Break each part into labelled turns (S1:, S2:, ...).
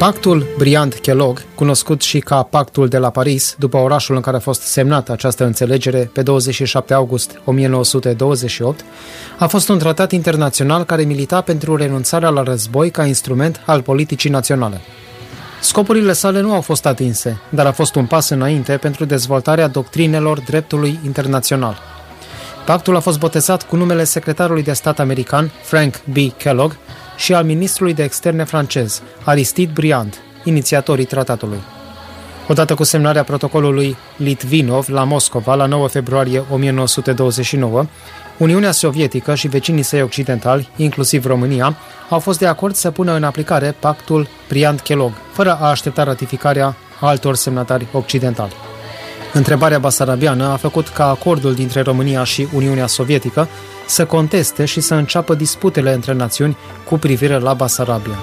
S1: Pactul Briand-Kellogg, cunoscut și ca Pactul de la Paris, după orașul în care a fost semnată această înțelegere pe 27 august 1928, a fost un tratat internațional care milita pentru renunțarea la război ca instrument al politicii naționale. Scopurile sale nu au fost atinse, dar a fost un pas înainte pentru dezvoltarea doctrinelor dreptului internațional. Pactul a fost botezat cu numele secretarului de stat american, Frank B. Kellogg, și al ministrului de externe francez, Aristide Briand, inițiatorii tratatului. Odată cu semnarea protocolului Litvinov la Moscova la 9 februarie 1929, Uniunea Sovietică și vecinii săi occidentali, inclusiv România, au fost de acord să pună în aplicare Pactul Briand-Kellogg, fără a aștepta ratificarea altor semnatari occidentali. Întrebarea basarabiană a făcut ca acordul dintre România și Uniunea Sovietică să conteste și să înceapă disputele între națiuni cu privire la Basarabia.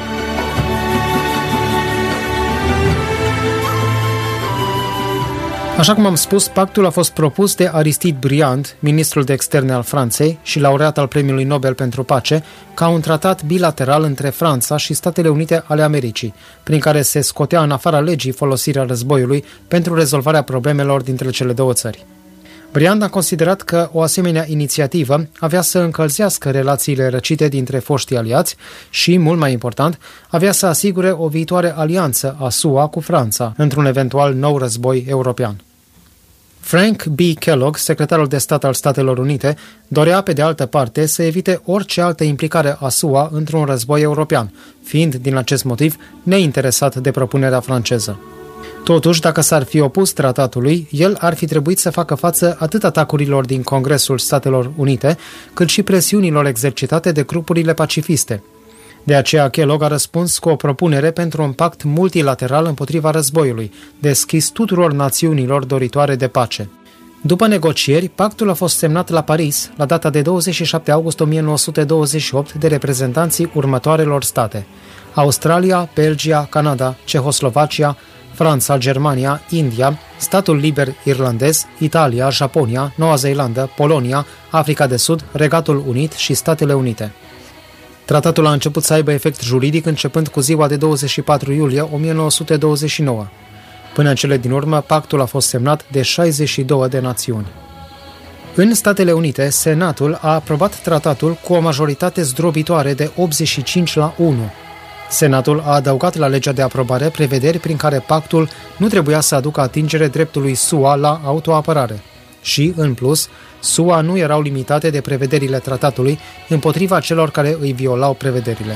S1: Așa cum am spus, pactul a fost propus de Aristide Briand, ministrul de externe al Franței și laureat al Premiului Nobel pentru Pace, ca un tratat bilateral între Franța și Statele Unite ale Americii, prin care se scotea în afara legii folosirea războiului pentru rezolvarea problemelor dintre cele două țări. Briand a considerat că o asemenea inițiativă avea să încălzească relațiile răcite dintre foștii aliați și, mult mai important, avea să asigure o viitoare alianță a SUA cu Franța într-un eventual nou război european. Frank B. Kellogg, secretarul de stat al Statelor Unite, dorea, pe de altă parte, să evite orice altă implicare a SUA într-un război european, fiind, din acest motiv, neinteresat de propunerea franceză. Totuși, dacă s-ar fi opus tratatului, el ar fi trebuit să facă față atât atacurilor din Congresul Statelor Unite, cât și presiunilor exercitate de grupurile pacifiste. De aceea, Kellogg a răspuns cu o propunere pentru un pact multilateral împotriva războiului, deschis tuturor națiunilor doritoare de pace. După negocieri, pactul a fost semnat la Paris, la data de 27 august 1928, de reprezentanții următoarelor state: Australia, Belgia, Canada, Cehoslovacia, Franța, Germania, India, Statul Liber Irlandez, Italia, Japonia, Noua Zeelandă, Polonia, Africa de Sud, Regatul Unit și Statele Unite. Tratatul a început să aibă efect juridic începând cu ziua de 24 iulie 1929. Până în cele din urmă, pactul a fost semnat de 62 de națiuni. În Statele Unite, Senatul a aprobat tratatul cu o majoritate zdrobitoare de 85-1. Senatul a adăugat la legea de aprobare prevederi prin care pactul nu trebuia să aducă atingere dreptului SUA la autoapărare. Și, în plus, SUA nu erau limitate de prevederile tratatului împotriva celor care îi violau prevederile.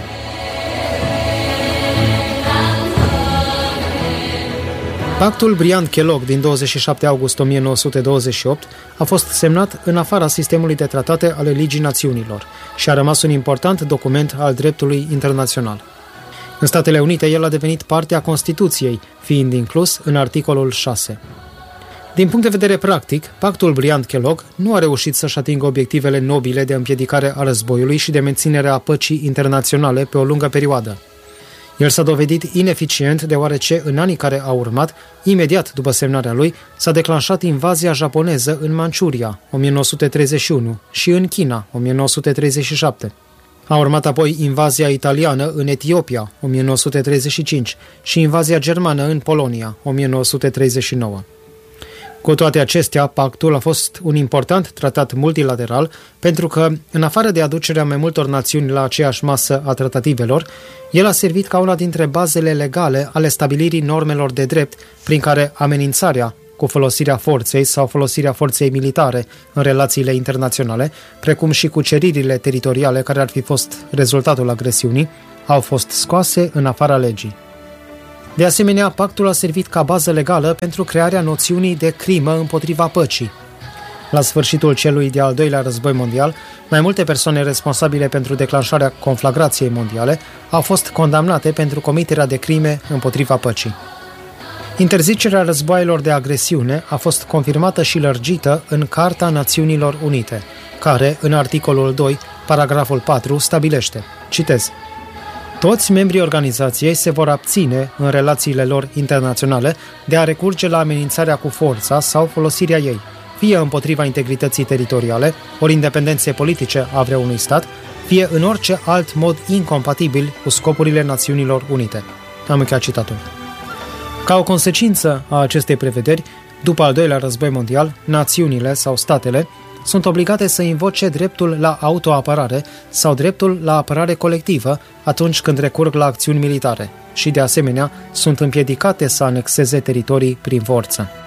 S1: Pactul Briand-Kellogg din 27 august 1928 a fost semnat în afara sistemului de tratate ale Ligii Națiunilor și a rămas un important document al dreptului internațional. În Statele Unite, el a devenit parte a Constituției, fiind inclus în articolul 6. Din punct de vedere practic, pactul Briand-Kellogg nu a reușit să-și atingă obiectivele nobile de împiedicare a războiului și de menținere a păcii internaționale pe o lungă perioadă. El s-a dovedit ineficient deoarece în anii care au urmat, imediat după semnarea lui, s-a declanșat invazia japoneză în Manciuria, 1931, și în China, 1937. A urmat apoi invazia italiană în Etiopia, 1935, și invazia germană în Polonia, 1939. Cu toate acestea, pactul a fost un important tratat multilateral pentru că, în afară de aducerea mai multor națiuni la aceeași masă a tratativelor, el a servit ca una dintre bazele legale ale stabilirii normelor de drept prin care amenințarea cu folosirea forței sau folosirea forței militare în relațiile internaționale, precum și cuceririle teritoriale care ar fi fost rezultatul agresiunii, au fost scoase în afara legii. De asemenea, pactul a servit ca bază legală pentru crearea noțiunii de crimă împotriva păcii. La sfârșitul celui de-al doilea război mondial, mai multe persoane responsabile pentru declanșarea conflagrației mondiale au fost condamnate pentru comiterea de crime împotriva păcii. Interzicerea războaielor de agresiune a fost confirmată și lărgită în Carta Națiunilor Unite, care, în articolul 2, paragraful 4, stabilește, citez: toți membrii organizației se vor abține în relațiile lor internaționale de a recurge la amenințarea cu forța sau folosirea ei, fie împotriva integrității teritoriale, ori independenței politice a vreunui stat, fie în orice alt mod incompatibil cu scopurile Națiunilor Unite. Am încheiat citatul. Ca o consecință a acestei prevederi, după al doilea război mondial, națiunile sau statele sunt obligate să invoce dreptul la autoapărare sau dreptul la apărare colectivă atunci când recurg la acțiuni militare și, de asemenea, sunt împiedicate să anexeze teritorii prin forță.